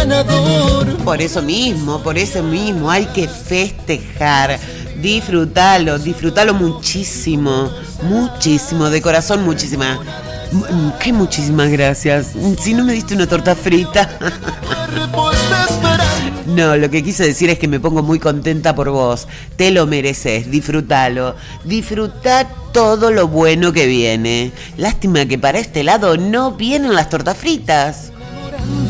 ganador. Por eso mismo, hay que festejar. Disfrútalo muchísimo, de corazón, muchísimas. ¿Qué muchísimas gracias? Si no me diste una torta frita. No, lo que quise decir es que me pongo muy contenta por vos. Te lo mereces, disfrútalo. Disfrutá todo lo bueno que viene. Lástima que para este lado no vienen las tortas fritas.